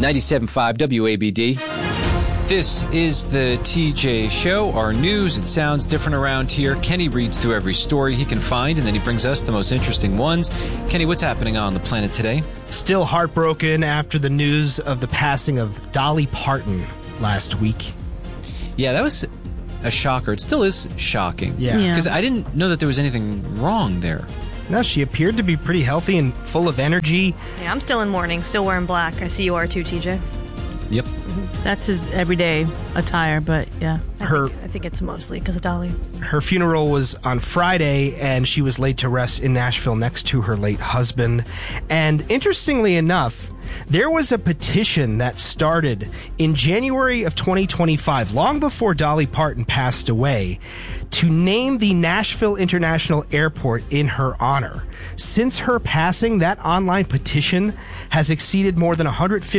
97.5 WABD. This is the TJ Show. Our news, it sounds different around here. Kenny reads through every story he can find, and then he brings us the most interesting ones. Kenny, what's happening on the planet today? Still heartbroken after the news of the passing of Dolly Parton last week. Yeah, that was a shocker. It still is shocking. Yeah. Because I didn't know that there was anything wrong there. No, she appeared to be pretty healthy and full of energy. Yeah, I'm still in mourning, still wearing black. I see you are too, TJ. Yep. That's his everyday attire, but yeah. I think it's mostly because of Dolly. Her funeral was on Friday, and she was laid to rest in Nashville next to her late husband. And interestingly enough, there was a petition that started in January of 2025, long before Dolly Parton passed away, to name the Nashville International Airport in her honor. Since her passing, that online petition has exceeded more than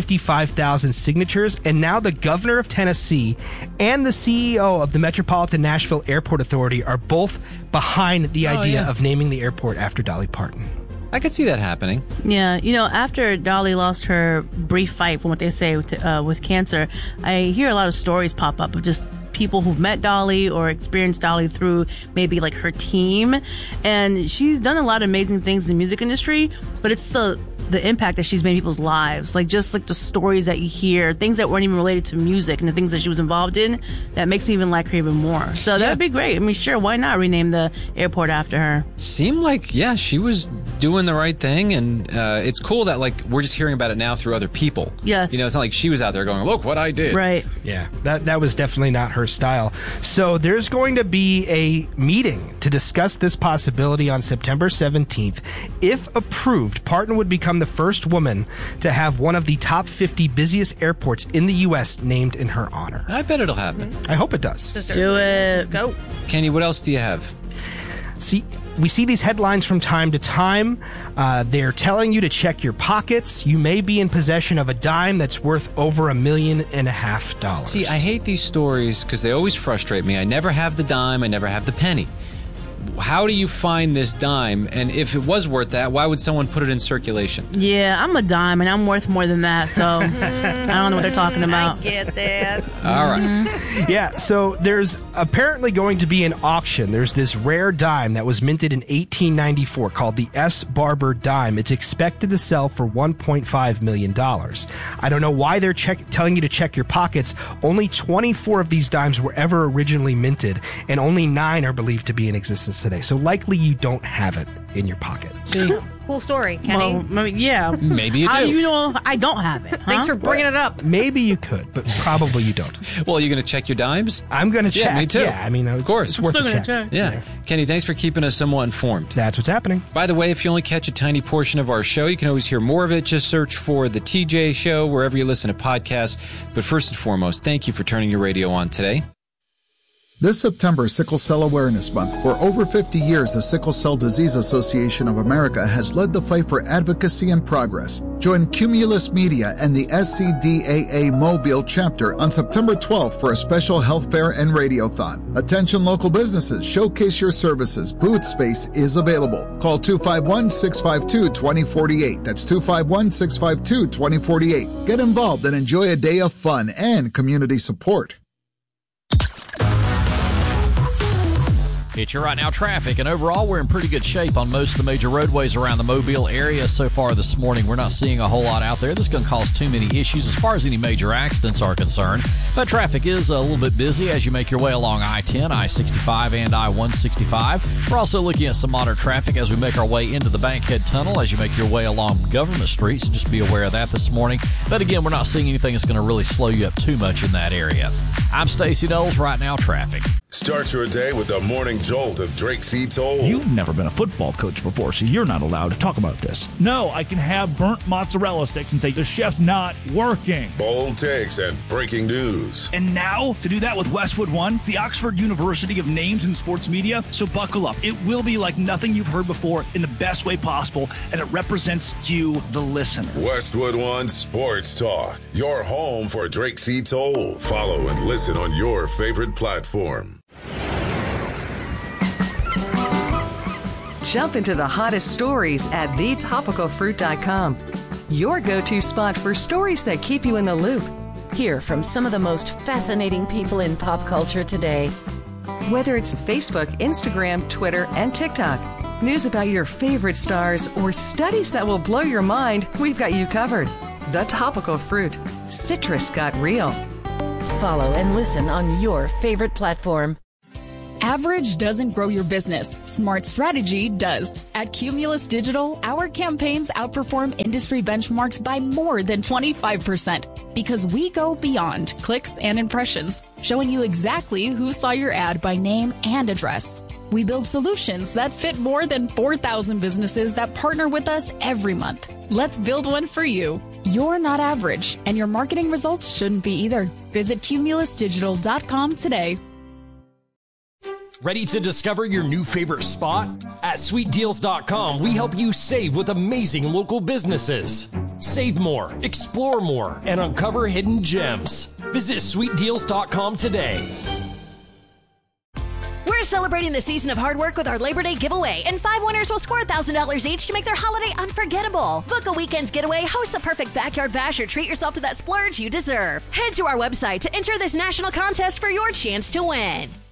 155,000 signatures, and now the governor of Tennessee and the CEO of the Metropolitan Nashville Airport Authority are both behind the idea of naming the airport after Dolly Parton. I could see that happening. Yeah, after Dolly lost her brief fight, from what they say, with cancer, I hear a lot of stories pop up of just people who've met Dolly or experienced Dolly through maybe like her team. And she's done a lot of amazing things in the music industry, but it's the impact that she's made in people's lives, like just like the stories that you hear, things that weren't even related to music and the things that she was involved in, that makes me even like her even more. So that'd be great. I mean, sure, why not rename the airport after her? Seemed like, she was doing the right thing, and it's cool that like we're just hearing about it now through other people. Yes. It's not like she was out there going, look what I did. Right. Yeah, that was definitely not her style. So there's going to be a meeting to discuss this possibility on September 17th. If approved, Parton would become the first woman to have one of the top 50 busiest airports in the U.S. named in her honor. I bet it'll happen. I hope it does. Do it. Let's go. Kenny, what else do you have? We see these headlines from time to time. They're telling you to check your pockets. You may be in possession of a dime that's worth over $1.5 million. See, I hate these stories because they always frustrate me. I never have the dime. I never have the penny. How do you find this dime? And if it was worth that, why would someone put it in circulation? Yeah, I'm a dime, and I'm worth more than that, so I don't know what they're talking about. I get that. All right. Yeah, so there's apparently going to be an auction. There's this rare dime that was minted in 1894 called the S. Barber dime. It's expected to sell for $1.5 million. I don't know why they're telling you to check your pockets. Only 24 of these dimes were ever originally minted, and only 9 are believed to be in existence today. So likely you don't have it in your pocket. See? Cool story, Kenny. Well, yeah. Maybe you do. I don't have it. Huh? Thanks for bringing it up. Maybe you could, but probably you don't. Well, you're going to check your dimes? I'm going to check. Yeah, me too. Yeah, I mean, of course. It's worth still a gonna check. Yeah. Kenny, thanks for keeping us somewhat informed. That's what's happening. By the way, if you only catch a tiny portion of our show, you can always hear more of it. Just search for The TJ Show wherever you listen to podcasts. But first and foremost, thank you for turning your radio on today. This September is Sickle Cell Awareness Month. For over 50 years, the Sickle Cell Disease Association of America has led the fight for advocacy and progress. Join Cumulus Media and the SCDAA Mobile chapter on September 12th for a special health fair and radiothon. Attention local businesses, showcase your services. Booth space is available. Call 251-652-2048. That's 251-652-2048. Get involved and enjoy a day of fun and community support. It's your Right Now traffic, and overall we're in pretty good shape on most of the major roadways around the Mobile area so far this morning. We're not seeing a whole lot out there. This is going to cause too many issues as far as any major accidents are concerned. But traffic is a little bit busy as you make your way along I-10, I-65, and I-165. We're also looking at some moderate traffic as we make our way into the Bankhead Tunnel as you make your way along Government Street, so just be aware of that this morning. But again, we're not seeing anything that's going to really slow you up too much in that area. I'm Stacey Knowles, Right Now traffic. Start your day with the morning jolt of Drake C. Toll. You've never been a football coach before, so you're not allowed to talk about this. No, I can have burnt mozzarella sticks and say the chef's not working. Bold takes and breaking news. And now, to do that with Westwood One, the Oxford University of Names in Sports Media, so buckle up. It will be like nothing you've heard before in the best way possible, and it represents you, the listener. Westwood One Sports Talk, your home for Drake C. Toll. Follow and listen on your favorite platform. Jump into the hottest stories at thetopicalfruit.com. your go-to spot for stories that keep you in the loop. Hear from some of the most fascinating people in pop culture today. Whether it's Facebook, Instagram, Twitter, and TikTok, news about your favorite stars, or studies that will blow your mind, we've got you covered. The Topical Fruit. Citrus got real. Follow and listen on your favorite platform. Average doesn't grow your business. Smart strategy does. At Cumulus Digital, our campaigns outperform industry benchmarks by more than 25% because we go beyond clicks and impressions, showing you exactly who saw your ad by name and address. We build solutions that fit more than 4,000 businesses that partner with us every month. Let's build one for you. You're not average, and your marketing results shouldn't be either. Visit cumulusdigital.com today. Ready to discover your new favorite spot? At SweetDeals.com, we help you save with amazing local businesses. Save more, explore more, and uncover hidden gems. Visit SweetDeals.com today. We're celebrating the season of hard work with our Labor Day giveaway, and 5 winners will score $1,000 each to make their holiday unforgettable. Book a weekend's getaway, host the perfect backyard bash, or treat yourself to that splurge you deserve. Head to our website to enter this national contest for your chance to win.